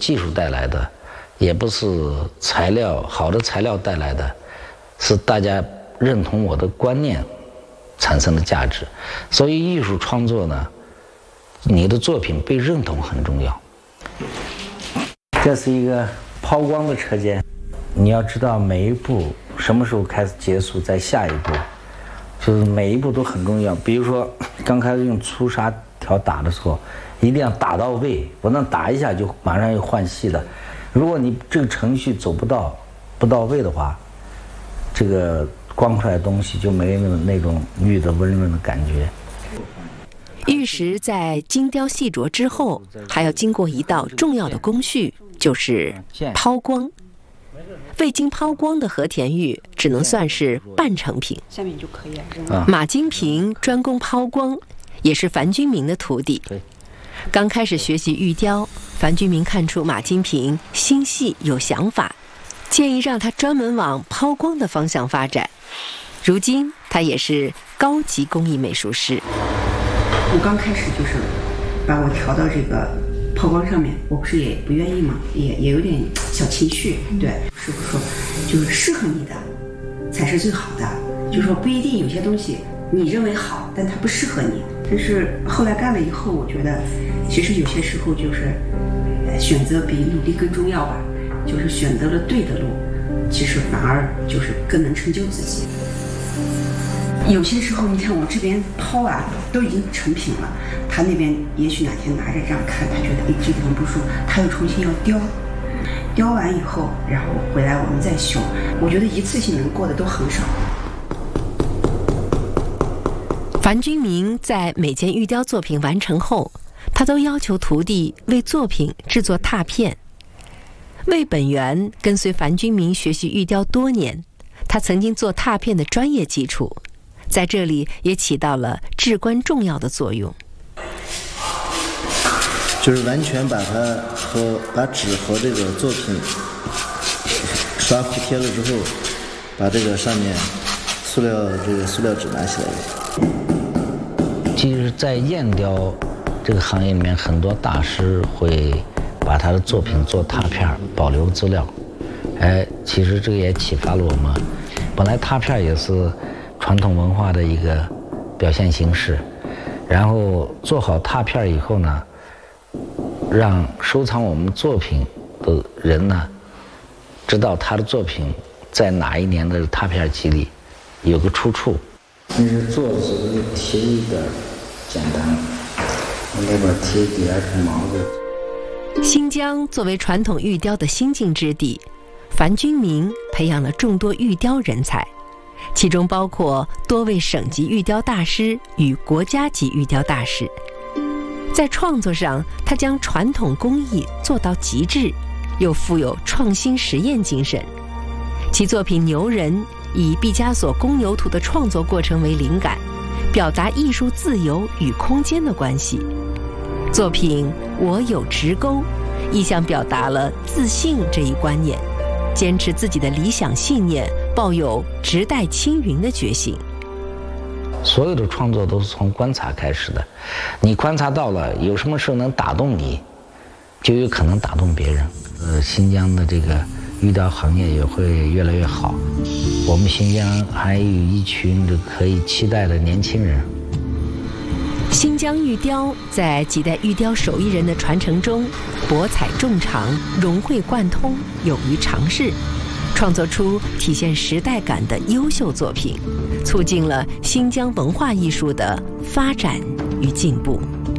技术带来的，也不是好的材料带来的，是大家认同我的观念产生的价值。所以艺术创作呢，你的作品被认同很重要。这是一个抛光的车间，你要知道每一步什么时候开始结束，在下一步，就是每一步都很重要。比如说刚开始用粗砂条打的时候，一定要打到位，不能打一下就马上又换细的。如果你这个程序走不到位的话，这个光出来的东西就没有那种玉的温润的感觉。 玉石在精雕细琢之后，还要经过一道重要的工序，就是抛光。未经抛光的和田玉只能算是半成品。 下面就可以了。 马金平专攻抛光，也是樊君明的徒弟。刚开始学习玉雕，樊君明看出马金平心细有想法，建议让他专门往抛光的方向发展。如今他也是高级工艺美术师。 我刚开始就是把我调到这个抛光上面，我不是也不愿意嘛，也有点小情绪。对，师傅说就是适合你的才是最好的，就是说不一定有些东西你认为好，但它不适合你。但是后来干了以后，我觉得其实有些时候就是选择比努力更重要吧，就是选择了对的路，其实反而就是更能成就自己。有些时候你看我这边抛完都已经成品了，他那边也许哪天拿着这样看，他觉得这地方不舒服，他又重新要雕完以后，然后回来我们再修。我觉得一次性能过的都很少。 樊君明在每件玉雕作品完成后，他都要求徒弟为作品制作拓片。魏本源跟随樊君明学习玉雕多年，他曾经做拓片的专业基础，在这里也起到了至关重要的作用。 就是完全把纸和这个作品刷服贴了之后，把这个上面塑料纸拿起来了。 其实在砚雕这个行业里面，很多大师会把他的作品做拓片保留资料。其实这个也启发了我们。本来拓片也是传统文化的一个表现形式，然后做好拓片以后呢，让收藏我们作品的人呢，知道他的作品在哪一年的拓片集里有个出处。其实做的时候贴一点简单，那边贴第二层毛子。 新疆作为传统玉雕的新晋之地，樊君明培养了众多玉雕人才，其中包括多位省级玉雕大师与国家级玉雕大师。在创作上，他将传统工艺做到极致，又富有创新实验精神。其作品《牛人》以毕加索《公牛图》的创作过程为灵感，表达艺术自由与空间的关系。作品《我有直钩》意象表达了自信这一观念，坚持自己的理想信念，抱有直待青云的决心。 所有的创作都是从观察开始的，你观察到了有什么事能打动你，就有可能打动别人。新疆的这个玉雕行业也会越来越好，我们新疆还有一群可以期待的年轻人。 新疆玉雕在几代玉雕手艺人的传承中，博采众长，融会贯通，勇于尝试，创作出体现时代感的优秀作品，促进了新疆文化艺术的发展与进步。